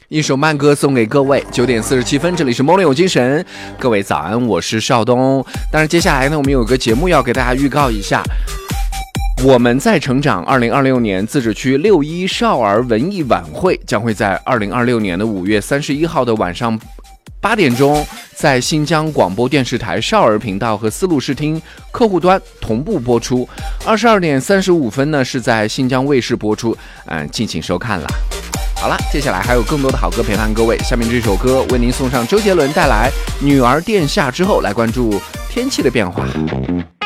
一首慢歌送给各位，9点47分，这里是 Morning 有精神，各位早安，我是邵东。当然，接下来呢，我们有个节目要给大家预告一下。我们在成长2026年自治区6·1少儿文艺晚会将会在2026年的5月31号的晚上8点钟，在新疆广播电视台少儿频道和丝路视听客户端同步播出。22点35分呢是在新疆卫视播出，敬请收看啦。好了，接下来还有更多的好歌陪伴各位。下面这首歌为您送上周杰伦带来《女儿殿下》之后，来关注天气的变化。